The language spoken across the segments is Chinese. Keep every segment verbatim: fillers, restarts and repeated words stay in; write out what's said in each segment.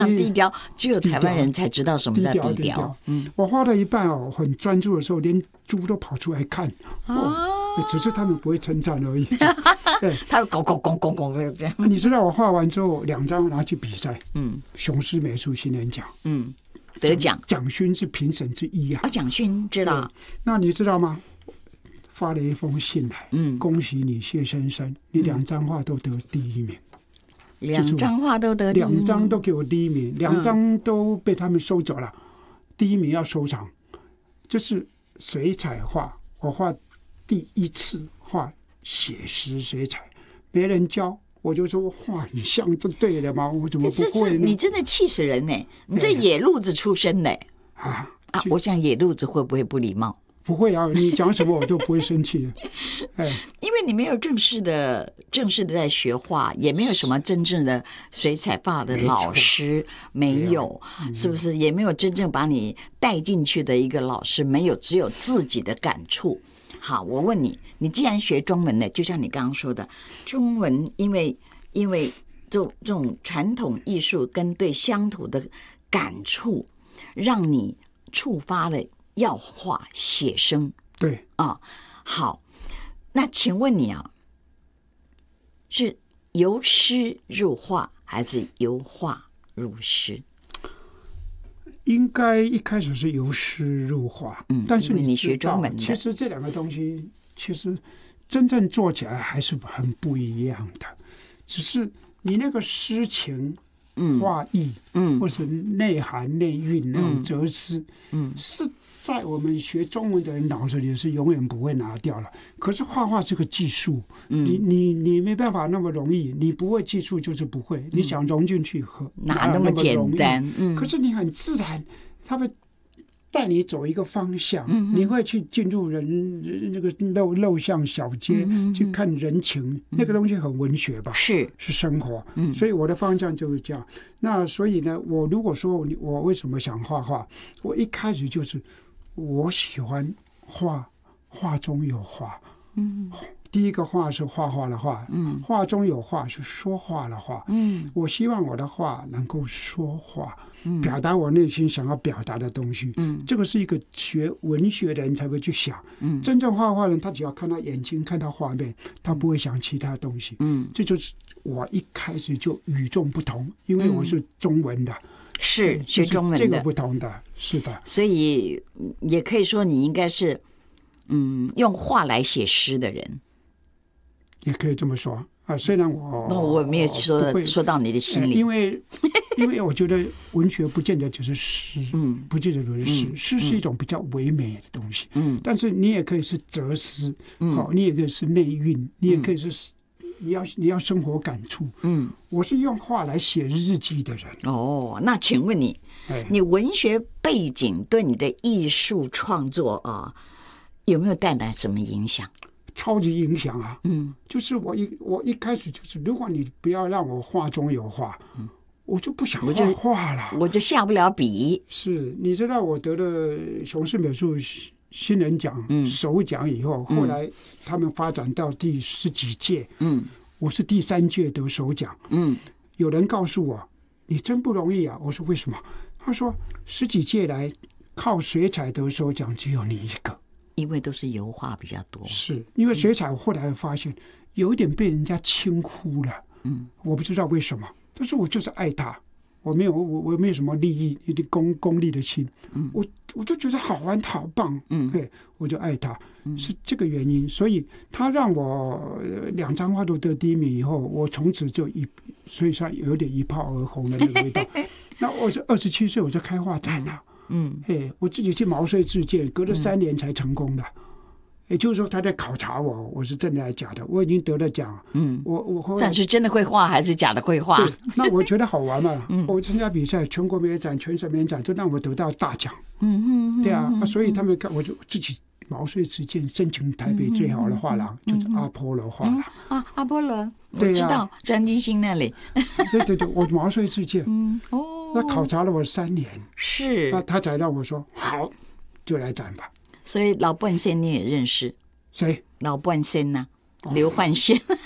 低调，只有台湾人才知道什么叫低调。 低调嗯，我画到一半哦，很专注的时候，连猪都跑出来看。哦，只是他们不会称赞而已。 他拱拱拱拱拱这样。 你知道我画完之后，两张拿去比赛， 嗯， 雄狮美术新人奖， 嗯，得奖， 奖勋是评审之一啊。 啊，奖勋知道。 那你知道吗？发了一封信来， 嗯， 恭喜你谢先生，你两张画都得第一名。 两张画都得第一名， 两张都给我第一名，两张都被他们收走了。嗯、第一名要收藏，就是水彩画，我画第一次画写实水彩，没人教，我就说画很像，这对了吗？我怎么不会呢？ 你真的气死人呢！你这野路子出身的啊啊！我想野路子会不会不礼貌？ 不会啊，你讲什么我都不会生气。哎， 因为你没有正式的、正式的在学画，也没有什么真正的水彩画的老师，没有，是不是？也没有真正把你带进去的一个老师，没有，只有自己的感触。好，我问你，你既然学中文的，就像你刚刚说的，中文因为因为这这种传统艺术跟对乡土的感触，让你触发了要画写生。 对啊，好，那请问你啊，是由诗入画还是由画入诗？ 应该一开始是由诗入画， 嗯， 但是你, 你学中文的， 其实这两个东西其实真正做起来还是很不一样的，只是你那个诗情、画意，嗯，或是内涵、内蕴那种哲思，嗯，是在我们学中文的人脑子里是永远不会拿掉了。可是画画这个技术，嗯、你你你没办法那么容易，你不会技术就是不会，嗯、你想融进去和哪那么简单？ 嗯，可是你很自然，他会带你走一个方向，嗯、你会去进入人那个陋陋巷小街、嗯、去看人情，嗯、那个东西很文学吧？ 是是生活， 嗯， 所以我的方向就是这样。那所以呢，我如果说我为什么想画画，我一开始就是我喜欢画，画中有画，嗯。第一个画是画画的画，嗯，画中有画是说话的话，嗯，我希望我的画能够说话，嗯，表达我内心想要表达的东西，嗯，这个是一个学文学的人才会去想，嗯，真正画画的人他只要看到眼睛，看到画面，他不会想其他东西，嗯，这就是我一开始就与众不同，因为我是中文的，嗯、 是学中文的， 这个不同的，是的， 所以也可以说你应该是，嗯，用画来写诗的人。 也可以这么说啊，虽然我那我没有说说到你的心里， 因为因为我觉得文学不见得只是诗，嗯，不见得只是诗，嗯、诗是一种比较唯美的东西，嗯，但是你也可以是哲思，嗯，好，你也可以是内蕴，你也可以是、嗯、你要你要生活感触，嗯，我是用画来写日记的人。 哦，那请问你，哎、你文学背景对你的艺术创作啊，有没有带来什么影响？ 超级影响啊！嗯，就是我一我一开始就是，如果你不要让我画中有画，嗯、我就不想画画了， 我就, 我就下不了笔。 是，你知道我得了雄狮美术新人奖、嗯、首奖以后，后来他们发展到第十几届，嗯，我是第三届得首奖，嗯，有人告诉我你真不容易啊，我说为什么？他说十几届来靠水彩得首奖只有你一个。 因为都是油画比较多， 是因为水彩我后来发现有一点被人家轻忽了，嗯，我不知道为什么，但是我就是爱它，我没有我我没有什么利益一定功功利的心，嗯，我我就觉得好玩好棒，嗯，对，我就爱它，嗯、是这个原因，所以他让我两张画都得第一名以后，我从此就一所以说有点一炮而红的那个味道。那我是二十七岁我就开画展了。嗯，哎，我自己去毛遂自荐，隔了三年才成功的。也就是说，他在考察我，我是真的还是假的？我已经得了奖，嗯，我我后来但是真的会画还是假的会画？ 对，那我觉得好玩嘛。嗯，我参加比赛，全国美术展、全省美术展，都让我得到大奖。嗯嗯，对啊，啊所以他们看我就自己毛遂自荐，申请台北最好的画廊，嗯、就是阿波罗画廊、 嗯、啊，阿波罗，我知道张金星那里。 对对对，我毛遂自荐。嗯哦。他考察了我三年， 是， 那他才让我说好，就来展吧。 所以老半仙你也认识？ 谁？ 老半仙呐、啊，刘焕仙。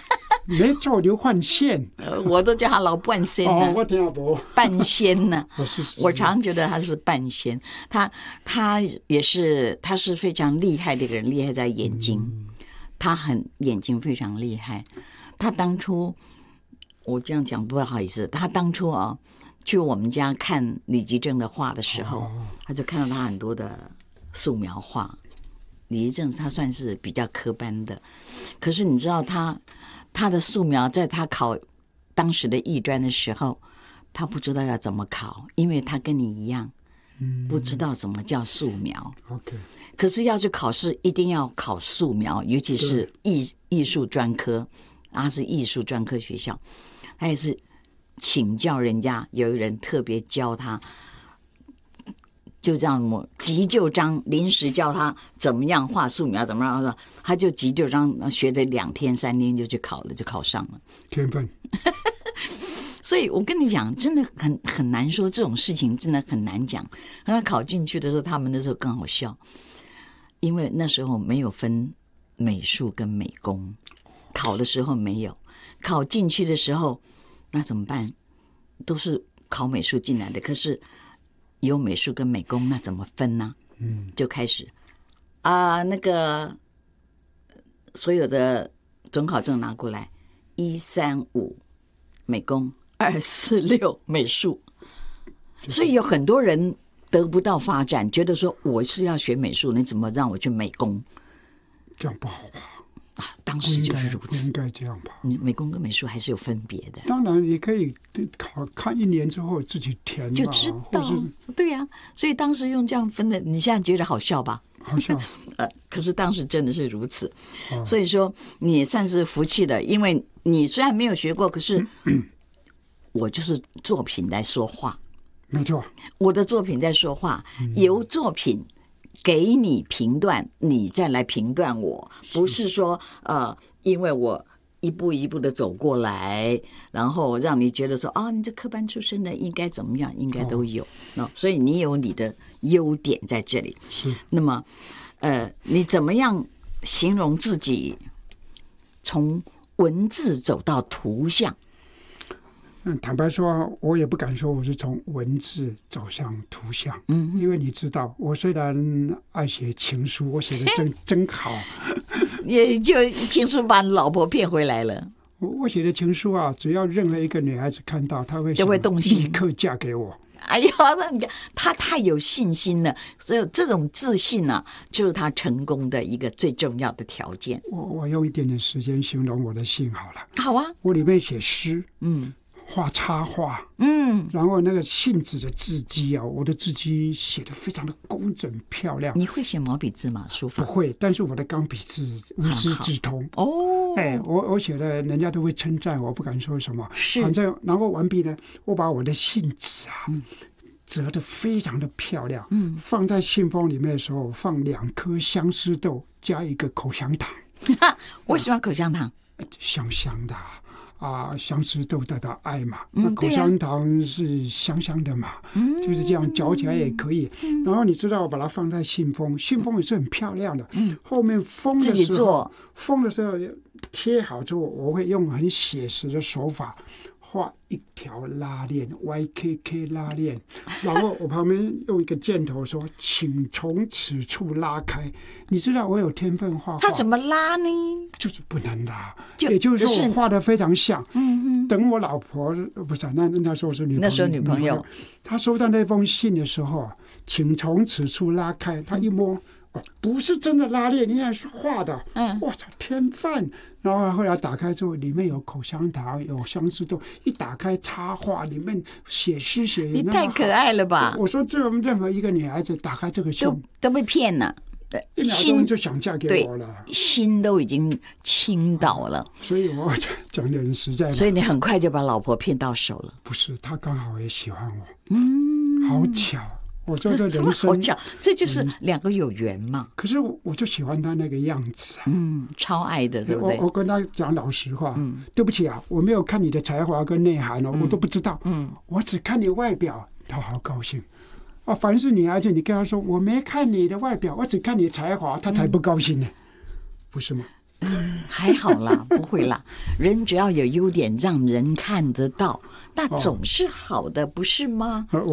没错，刘焕宪， 呃我都叫他老半仙哦， 呢、 我听不， 半仙呢、 我是是我常觉得他是半仙，他他也是他是非常厉害的一个人，厉害在眼睛， 嗯他很眼睛非常厉害。他当初我这样讲不好意思，他当初啊去我们家看李吉正的画的时候， 哦他就看到他很多的素描画。李吉正他算是比较科班的，可是你知道他他的素描，在他考当时的艺专的时候，他不知道要怎么考，因为他跟你一样，不知道什么叫素描。 OK， 可是要去考试，一定要考素描，尤其是艺艺术专科，啊是艺术专科学校，他也是请教人家，有人特别教他，就这样我急就章临时教他怎么样画素描，怎么样，他就急就章学了两天三天就去考了，就考上了。 天分。 所以我跟你讲，真的很很难说，这种事情真的很难讲。他考进去的时候，他们那时候更好笑，因为那时候没有分美术跟美工，考的时候没有，考进去的时候那怎么办？都是考美术进来的，可是有美术跟美工，那怎么分呢？嗯，就开始啊、那个所有的准考证拿过来，一三五美工，二四六美术，所以有很多人得不到发展，觉得说我是要学美术，你怎么让我去美工？ 这样不好吧？ 啊，当时就是如此。 不应该这样吧？ 你美工跟美术还是有分别的， 当然，你可以考看一年之后自己填嘛， 就知道或是对呀、啊。所以当时用这样分的，你现在觉得好笑吧？ 好像呃，可是当时真的是如此， 哦所以说你也算是福气的，因为你虽然没有学过，可是我就是作品来说话， 没错， 我的作品在说话，由作品给你评断，你再来评断我，不是说呃，因为我一步一步的走过来，然后让你觉得说哦，你这科班出身的应该怎么样，应该都有。哦，所以你有你的优点在这里。 是那么，呃，你怎么样形容自己从文字走到图像？ 嗯，坦白说，我也不敢说我是从文字走向图像，嗯，因为你知道，我虽然爱写情书，我写的真真好， 也就情书把老婆骗回来了， 我我写的情书啊，只要任何一个女孩子看到，她会就会动心立刻嫁给我。 哎呀，那你看他太有信心了，所以这种自信啊，就是他成功的一个最重要的条件。 我我用一点点时间形容我的信好了， 好啊， 我里面写诗， 嗯画插画， 嗯， 然后那个信纸的字迹啊，我的字迹写得非常的工整漂亮。 你会写毛笔字吗？书法？ 不会，但是我的钢笔字无师自通。 哦， 哎，我我写的，人家都会称赞我，不敢说什么。 是， 反正然后完毕呢，我把我的信纸啊，嗯，折得非常的漂亮。嗯，放在信封里面的时候，放两颗相思豆，加一个口香糖。 我喜欢口香糖， 香香的啊。啊，相思豆代表爱嘛， 嗯那口香糖是香香的嘛，嗯、就是这样嚼起来也可以。嗯、然后你知道，我把它放在信封，信封也是很漂亮的。嗯，后面封的时候，封的时候贴好之后，我会用很写实的手法画一条拉链 ，Y K K 拉链，然后我旁边用一个箭头说：“请从此处拉开。”你知道我有天分画画， 他怎么拉呢？ 就是不能拉， 就也就是说我画的非常像。 嗯哼， 等我老婆不是那那时候是女朋友， 那时候女朋友， 她收到那封信的时候，请从此处拉开，她一摸。哦，不是真的拉链，你也是画的。嗯，我操，天分！然后后来打开之后，里面有口香糖，有相思豆，一打开插画，里面写诗写。 你太可爱了吧！ 我说，这任何一个女孩子打开这个信， 都都被骗了， 一秒钟就想嫁给我了， 心都已经倾倒了。 所以我讲的很实在。 所以你很快就把老婆骗到手了。 不是，她刚好也喜欢我。嗯，好巧。我做这人生好巧，这就是两个有缘嘛。 可是我我就喜欢他那个样子、啊， 嗯，超爱的，对不对？ 我我跟他讲老实话，嗯，对不起啊，我没有看你的才华跟内涵哦，嗯、我都不知道，嗯，我只看你外表，他好高兴。啊，凡是女孩子，你跟她说我没看你的外表，我只看你的才华，她才不高兴呢，嗯、不是吗？ 还好啦，不会啦。人只要有优点，让人看得到，那总是好的，不是吗？ 呃我